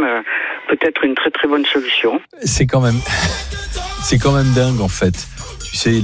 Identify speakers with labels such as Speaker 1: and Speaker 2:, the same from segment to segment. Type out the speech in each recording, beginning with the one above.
Speaker 1: peut-être une très très bonne solution.
Speaker 2: C'est quand même dingue en fait. Tu sais,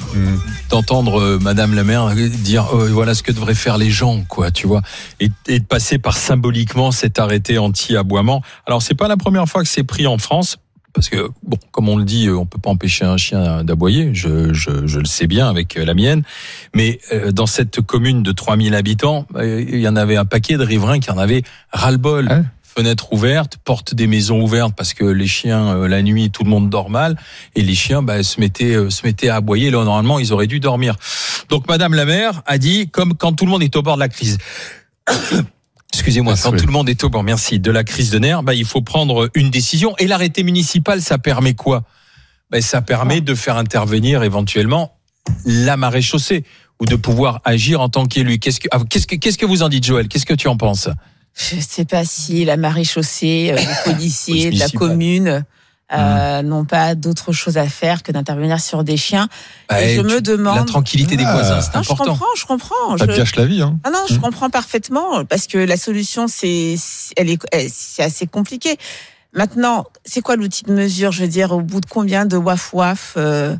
Speaker 2: d'entendre Madame la maire dire voilà ce que devraient faire les gens, quoi, tu vois, et de passer par symboliquement cet arrêté anti-aboiement. Alors c'est pas la première fois que c'est pris en France. Parce que, bon, comme on le dit, on peut pas empêcher un chien d'aboyer, je le sais bien avec la mienne, mais dans cette commune de 3000 habitants, il y en avait un paquet de riverains qui en avaient ras-le-bol. Hein? Fenêtres ouvertes, portes des maisons ouvertes parce que les chiens, la nuit, tout le monde dort mal, et les chiens se mettaient à aboyer. Là, normalement, ils auraient dû dormir. Donc, Madame la maire a dit, comme quand tout le monde est au bord de la crise... Excusez-moi, quand tout le monde est au bord, de la crise de nerfs, il faut prendre une décision. Et l'arrêté municipal, ça permet quoi ? Ça permet de faire intervenir éventuellement la maréchaussée ou de pouvoir agir en tant qu'élu. Qu'est-ce que vous en dites, Joël ? Qu'est-ce que tu en penses ?
Speaker 3: Je ne sais pas si la maréchaussée, les policiers de la commune n'ont pas d'autre chose à faire que d'intervenir sur des chiens. Et je me demande... La
Speaker 2: tranquillité des voisins, c'est important.
Speaker 3: Je comprends.
Speaker 4: Ça gâche la vie. Hein.
Speaker 3: Je comprends parfaitement, parce que la solution, c'est assez compliqué. Maintenant, c'est quoi l'outil de mesure ? Je veux dire, au bout de combien de waf-waf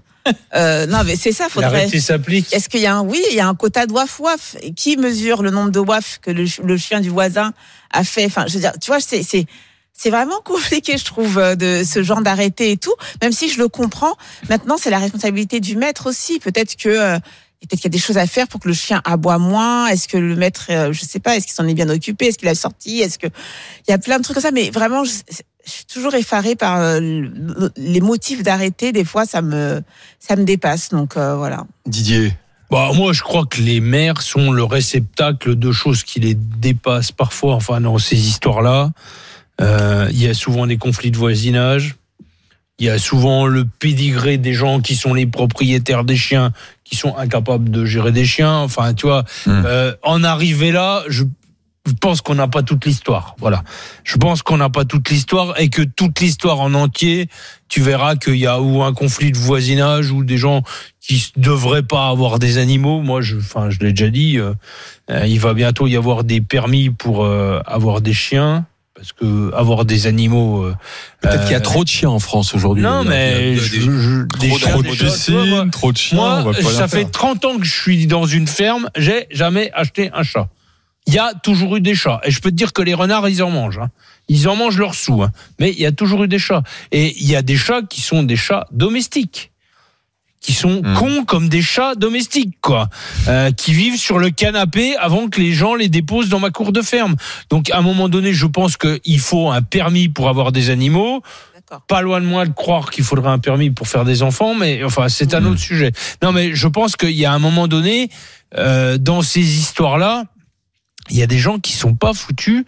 Speaker 3: non, mais c'est ça, faudrait...
Speaker 5: L'arrêté s'applique.
Speaker 3: Est-ce qu'il y a il y a un quota de waf-waf. Qui mesure le nombre de waf que le chien du voisin a fait ? Enfin, je veux dire, tu vois, c'est vraiment compliqué, je trouve, de ce genre d'arrêté et tout, même si je le comprends. Maintenant, c'est la responsabilité du maître aussi. Peut-être qu'il y a des choses à faire pour que le chien aboie moins. Est-ce que le maître, je sais pas, est-ce qu'il s'en est bien occupé ? Est-ce qu'il a sorti ? Il y a plein de trucs comme ça, mais vraiment, je suis toujours effarée par les motifs d'arrêté. Des fois, ça me dépasse. Donc, voilà.
Speaker 2: Didier ?
Speaker 5: Moi, je crois que les maires sont le réceptacle de choses qui les dépassent parfois, enfin, dans ces histoires-là. Il y a souvent des conflits de voisinage. Il y a souvent le pédigré des gens qui sont les propriétaires des chiens, qui sont incapables de gérer des chiens. Enfin, tu vois, en arriver là, je pense qu'on n'a pas toute l'histoire. Voilà. Je pense qu'on n'a pas toute l'histoire et que toute l'histoire en entier, tu verras qu'il y a ou un conflit de voisinage ou des gens qui devraient pas avoir des animaux. Moi, je l'ai déjà dit, il va bientôt y avoir des permis pour avoir des chiens. Parce que avoir des animaux,
Speaker 2: peut-être qu'il y a trop de chiens en France aujourd'hui.
Speaker 5: Non, mais
Speaker 4: trop de chiens.
Speaker 5: Moi,
Speaker 4: on va pas
Speaker 5: ça fait 30 ans que je suis dans une ferme. J'ai jamais acheté un chat. Il y a toujours eu des chats, et je peux te dire que les renards, ils en mangent. Hein. Ils en mangent leurs sous, hein. Mais il y a toujours eu des chats. Et il y a des chats qui sont des chats domestiques, qui sont cons comme des chats domestiques, quoi, qui vivent sur le canapé avant que les gens les déposent dans ma cour de ferme. Donc, à un moment donné, je pense qu'il faut un permis pour avoir des animaux. D'accord. Pas loin de moi de croire qu'il faudrait un permis pour faire des enfants, mais enfin, c'est un autre sujet. Non, mais je pense qu'il y a un moment donné, dans ces histoires-là, il y a des gens qui sont pas foutus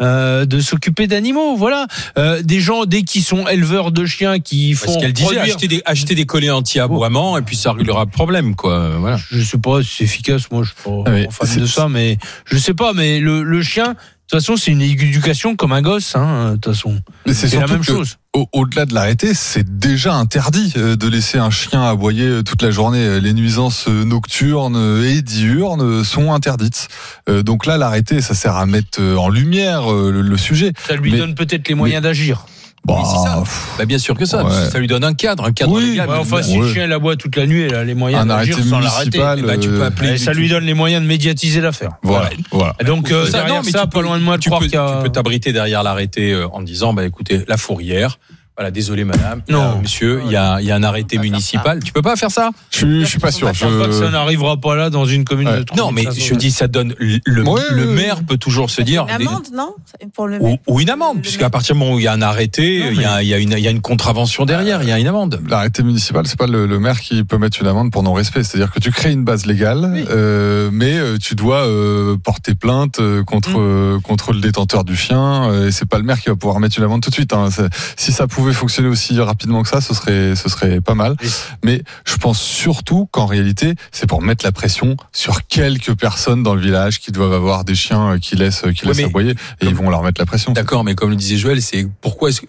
Speaker 5: de s'occuper d'animaux, voilà. Des gens dès qu'ils sont éleveurs de chiens qui font.
Speaker 2: Parce qu'elle disait acheter des collets anti-aboiement et puis ça réglera le problème, quoi. Voilà.
Speaker 5: Je sais pas si c'est efficace, moi je suis pas fan de ça, mais je sais pas, mais le chien. De toute façon, c'est une éducation comme un gosse, hein, de toute façon.
Speaker 4: Mais c'est
Speaker 5: la même chose.
Speaker 4: Au-delà de l'arrêté, c'est déjà interdit de laisser un chien aboyer toute la journée. Les nuisances nocturnes et diurnes sont interdites. Donc là, l'arrêté, ça sert à mettre en lumière le sujet.
Speaker 5: Ça lui donne peut-être les moyens d'agir.
Speaker 2: Oui, c'est ça. Bien sûr que ça. Ouais. Ça lui donne un cadre légal.
Speaker 5: Enfin, si le chien l'aboie toute la nuit, elle a les moyens d'agir sans l'arrêter.
Speaker 2: Tu peux appeler.
Speaker 5: Ça lui donne les moyens de médiatiser l'affaire.
Speaker 4: Voilà.
Speaker 5: Donc derrière ça, pas loin de moi de croire qu'il y a...
Speaker 2: Tu peux t'abriter derrière l'arrêté en disant, écoutez, la fourrière. Voilà, désolé madame.
Speaker 5: Non,
Speaker 2: monsieur, il y a un arrêté municipal. Tu peux pas faire ça ?
Speaker 4: Je suis pas sûr.
Speaker 5: Je pense pas que ça n'arrivera pas là dans une commune de 3 000.
Speaker 2: Non, mais je dis, ça donne le maire peut toujours se dire
Speaker 3: une amende, non ? Pour le
Speaker 2: ou une amende, puisqu'à partir du moment où il y a un arrêté, il y a une contravention derrière, il y a une amende.
Speaker 4: L'arrêté municipal, c'est pas le maire qui peut mettre une amende pour non-respect. C'est-à-dire que tu crées une base légale, mais tu dois porter plainte contre le détenteur du chien. Et c'est pas le maire qui va pouvoir mettre une amende tout de suite. Hein. Si ça pouvait fonctionner aussi rapidement que ça, ce serait pas mal. Mais je pense surtout qu'en réalité, c'est pour mettre la pression sur quelques personnes dans le village qui doivent avoir des chiens qui laissent aboyer, et ils vont leur mettre la pression.
Speaker 2: D'accord, mais comme le disait Joël, c'est pourquoi est-ce que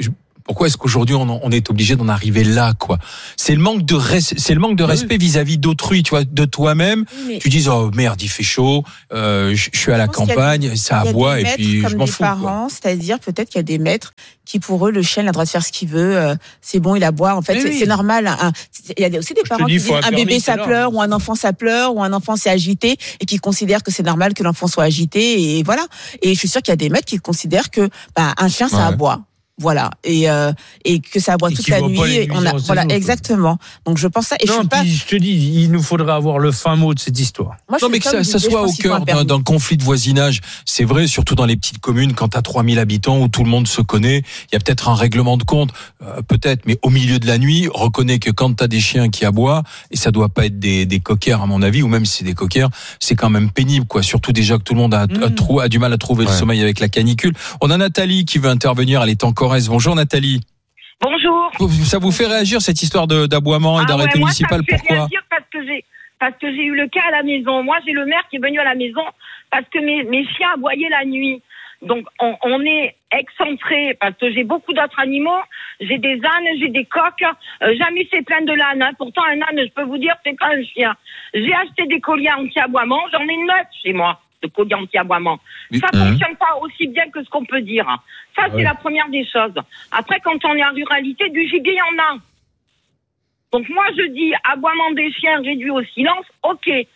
Speaker 2: Pourquoi est-ce qu'aujourd'hui on est obligé d'en arriver là, quoi? C'est le manque de respect vis-à-vis d'autrui, tu vois, de toi-même.
Speaker 3: Mais
Speaker 2: Tu dis oh merde, il fait chaud, je suis à la campagne, ça aboie et puis je m'en fous.
Speaker 3: Comme des parents, c'est-à-dire peut-être qu'il y a des maîtres qui pour eux le chien il a le droit de faire ce qu'il veut, c'est bon, il aboie. En fait, c'est normal. Il y a aussi des parents qui disent un bébé ça pleure ou un enfant ça pleure ou un enfant s'est agité et qui considèrent que c'est normal que l'enfant soit agité et voilà. Et je suis sûre qu'il y a des maîtres qui considèrent que un chien ça aboie. Voilà, et que ça aboie toute la nuit. Voilà, exactement. Donc je pense ça. Et
Speaker 5: non, je te dis, il nous faudrait avoir le fin mot de cette histoire.
Speaker 2: Moi, non, mais que ça soit au cœur d'un conflit de voisinage. C'est vrai, surtout dans les petites communes, quand t'as 3000 habitants où tout le monde se connaît, il y a peut-être un règlement de compte, peut-être, mais au milieu de la nuit, reconnais que quand t'as des chiens qui aboient, et ça doit pas être des coquers à mon avis, ou même si c'est des coquers, c'est quand même pénible, quoi. Surtout déjà que tout le monde a du mal à trouver le sommeil avec la canicule. On a Nathalie qui veut intervenir, elle est encore. Bonjour Nathalie.
Speaker 6: Bonjour.
Speaker 2: Ça vous fait réagir cette histoire d'aboiement et d'arrêté municipal? Pourquoi?
Speaker 6: Ça me fait réagir parce que j'ai eu le cas à la maison. Moi, j'ai le maire qui est venu à la maison parce que mes chiens aboyaient la nuit. Donc, on est excentré parce que j'ai beaucoup d'autres animaux. J'ai des ânes, j'ai des coqs. Jamais fait plein de l'âne. Hein. Pourtant, un âne, je peux vous dire, c'est pas un chien. J'ai acheté des colliers anti-aboiement. J'en ai 9 chez moi. De collier anti-aboiement. Ça fonctionne pas aussi bien que ce qu'on peut dire. Ça, c'est la première des choses. Après, quand on est en ruralité, du gibier, il y en a. Donc, moi, je dis, aboiement des chiens réduit au silence, ok. Et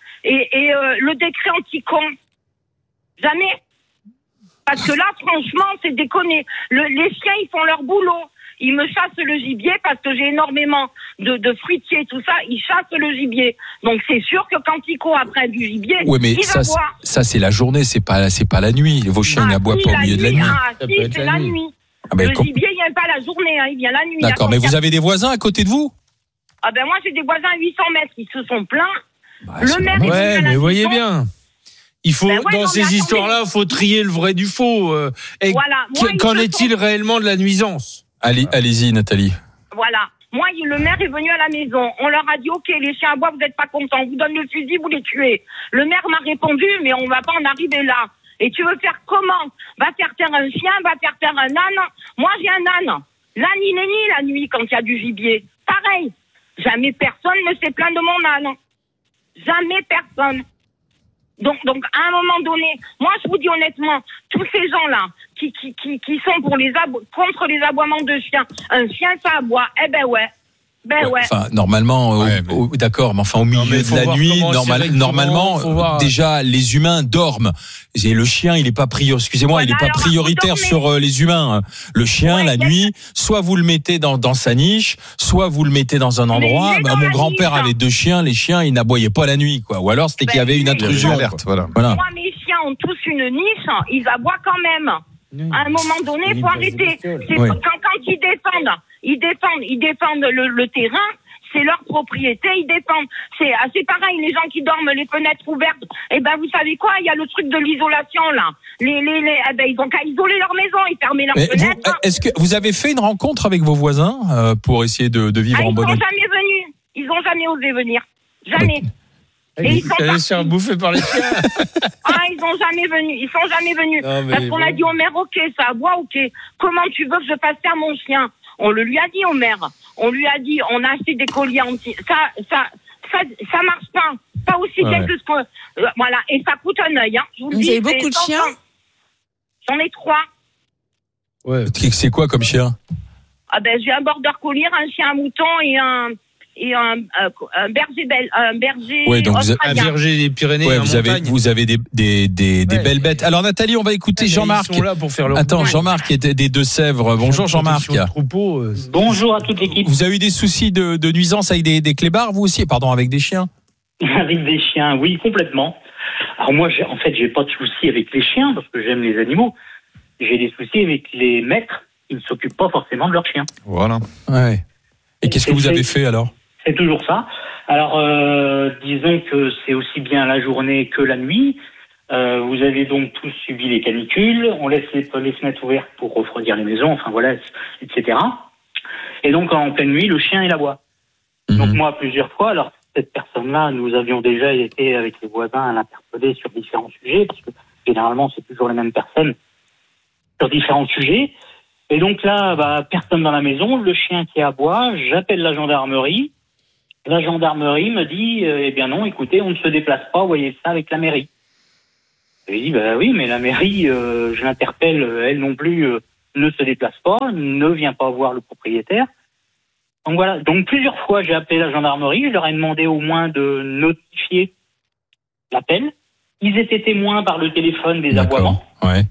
Speaker 6: le décret anti-con, jamais. Parce que là, franchement, c'est déconné. Les chiens, ils font leur boulot. Ils me chassent le gibier parce que j'ai énormément de fruitiers, tout ça. Ils chassent le gibier. Donc c'est sûr que quand ils courent après du gibier,
Speaker 2: mais ça c'est la journée, c'est pas la nuit. Vos chiens n'aboient pas au milieu de la nuit.
Speaker 6: C'est la nuit. Le gibier, il vient pas la journée, il vient la nuit.
Speaker 2: D'accord, mais vous avez des voisins à côté de vous?
Speaker 6: Ah ben moi j'ai des voisins à 800 mètres, ils se sont plaints. Le maire.
Speaker 5: Ouais, mais voyez bien. Il faut dans ces histoires-là, faut trier le vrai du faux.
Speaker 6: Voilà.
Speaker 5: Qu'en est-il réellement de la nuisance?
Speaker 2: Allez-y, Nathalie.
Speaker 6: Voilà. Moi, le maire est venu à la maison. On leur a dit, OK, les chiens à bois, vous n'êtes pas contents. On vous donne le fusil, vous les tuez. Le maire m'a répondu, mais on va pas en arriver là. Et tu veux faire comment? Va faire taire un chien, va faire taire un âne. Moi, j'ai un âne. L'âne, il est ni la nuit quand il y a du gibier. Pareil. Jamais personne ne s'est plaint de mon âne. Jamais personne. Donc, à un moment donné, moi, je vous dis honnêtement, tous ces gens-là, qui sont contre les aboiements de chiens, un chien, ça aboie,
Speaker 2: Enfin, normalement, d'accord, mais enfin, au milieu de la nuit, normalement, déjà, les humains dorment. Et le chien, il est pas il est pas prioritaire sur les humains. Le chien, la nuit, soit vous le mettez dans sa niche, soit vous le mettez dans un endroit. Mon grand-père avait 2 chiens, les chiens, ils n'aboyaient pas la nuit, quoi. Ou alors, c'était qu'il y avait une intrusion.
Speaker 4: Voilà.
Speaker 6: Moi, mes chiens ont tous une niche, ils aboient quand même. À un moment donné, il faut arrêter. Quand ils défendent le terrain, c'est leur propriété, ils défendent. C'est pareil, les gens qui dorment les fenêtres ouvertes, vous savez quoi, il y a le truc de l'isolation, là. Ils ont qu'à isoler leur maison, ils ferment leurs fenêtres.
Speaker 2: Est-ce que vous avez fait une rencontre avec vos voisins pour essayer de vivre en bonne...
Speaker 6: Ils ont jamais osé venir. Jamais.
Speaker 5: Et ils sont allés se faire bouffer par les chiens.
Speaker 6: Ils sont jamais venus. Parce qu'on a dit au maire, ok, ça aboie, ok. Comment tu veux que je fasse faire mon chien? On le lui a dit au maire. On lui a dit, on a acheté des colliers anti. Ça marche pas. Pas aussi bien que ce qu'on. Voilà. Et ça coûte un œil, hein. Je vous le dis.
Speaker 3: Vous avez beaucoup de chiens?
Speaker 6: J'en ai 3.
Speaker 2: Ouais. C'est quoi comme chien?
Speaker 6: J'ai un border collier, un chien à mouton et un berger
Speaker 5: un berger des Pyrénées.
Speaker 2: Ouais, vous avez des belles bêtes. Alors Nathalie, on va écouter Jean-Marc.
Speaker 5: Ils sont là pour faire leur
Speaker 2: Jean-Marc qui est des Deux-Sèvres. Bonjour Jean-Marc.
Speaker 7: Bonjour à toute l'équipe.
Speaker 2: Vous avez eu des soucis de nuisance avec des clébards, vous aussi? Pardon, avec des chiens?
Speaker 7: Avec des chiens, oui, complètement. Alors moi, j'ai pas de soucis avec les chiens parce que j'aime les animaux. J'ai des soucis avec les maîtres qui ne s'occupent pas forcément de leurs chiens.
Speaker 2: Voilà. Ouais. Et qu'est-ce que vous avez fait alors?
Speaker 7: C'est toujours ça. Alors, disons que c'est aussi bien la journée que la nuit. Vous avez donc tous subi les canicules. On laisse les fenêtres ouvertes pour refroidir les maisons, etc. Et donc, en pleine nuit, le chien, il aboie. Donc, moi, plusieurs fois, alors, cette personne-là, nous avions déjà été avec les voisins à l'interpeller sur différents sujets, parce que généralement, c'est toujours les mêmes personnes sur différents sujets. Et donc là, personne dans la maison, le chien qui aboie, j'appelle la gendarmerie. La gendarmerie me dit, eh bien non, écoutez, on ne se déplace pas, voyez ça avec la mairie. Et je dis, oui, mais la mairie, je l'interpelle, elle non plus, ne se déplace pas, ne vient pas voir le propriétaire. Donc voilà, donc plusieurs fois j'ai appelé la gendarmerie, je leur ai demandé au moins de notifier l'appel. Ils étaient témoins par le téléphone des aboiements.
Speaker 2: Ouais.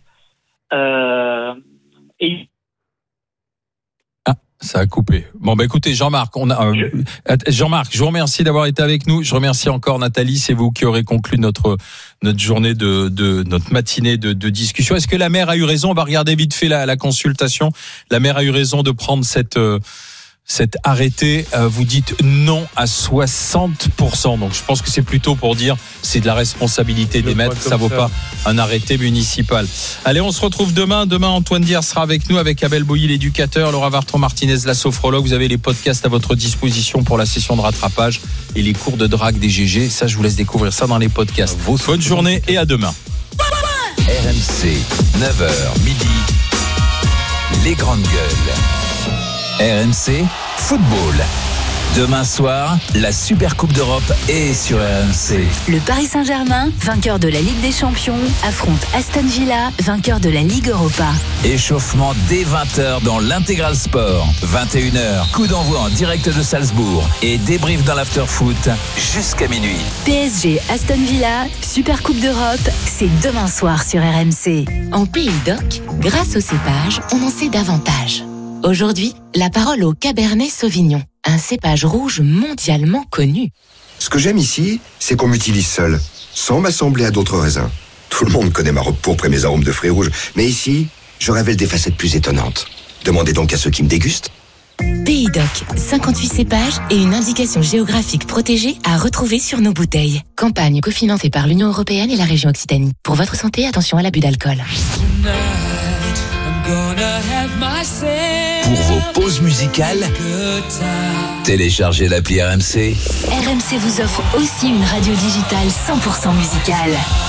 Speaker 7: Et
Speaker 2: ça a coupé. Bon, écoutez, Jean-Marc, Jean-Marc, je vous remercie d'avoir été avec nous. Je remercie encore Nathalie, c'est vous qui aurez conclu notre journée notre matinée de discussion. Est-ce que la maire a eu raison? On va regarder vite fait la consultation. La maire a eu raison de prendre cet arrêté. Vous dites non à 60%. Donc je pense que c'est plutôt pour dire c'est de la responsabilité des maîtres. Ça vaut pas un arrêté municipal. Allez, on se retrouve demain. Demain, Antoine Dier sera avec nous, avec Abel Bouilly, l'éducateur, Laura Vartron-Martinez, la sophrologue. Vous avez les podcasts à votre disposition pour la session de rattrapage et les cours de drague des GG. Ça, je vous laisse découvrir ça dans les podcasts. Bonne journée et à demain.
Speaker 8: RMC, 9h midi. Les grandes gueules. RMC Football. Demain soir, la Super Coupe d'Europe est sur RMC.
Speaker 9: Le Paris Saint-Germain, vainqueur de la Ligue des Champions, affronte Aston Villa, vainqueur de la Ligue Europa.
Speaker 8: Échauffement dès 20h dans l'Intégral Sport. 21h, coup d'envoi en direct de Salzbourg et débrief dans l'after-foot jusqu'à minuit.
Speaker 9: PSG Aston Villa, Super Coupe d'Europe, c'est demain soir sur RMC.
Speaker 10: En Pays d'Oc, grâce au cépage, on en sait davantage. Aujourd'hui, la parole au Cabernet Sauvignon, un cépage rouge mondialement connu.
Speaker 11: Ce que j'aime ici, c'est qu'on m'utilise seul, sans m'assembler à d'autres raisins. Tout le monde connaît ma robe pourpre et mes arômes de fruits rouges, mais ici, je révèle des facettes plus étonnantes. Demandez donc à ceux qui me dégustent.
Speaker 10: Pays d'Oc, 58 cépages et une indication géographique protégée à retrouver sur nos bouteilles. Campagne cofinancée par l'Union européenne et la région Occitanie. Pour votre santé, attention à l'abus d'alcool.
Speaker 8: Pour vos pauses musicales, téléchargez l'appli RMC.
Speaker 9: RMC vous offre aussi une radio digitale 100% musicale.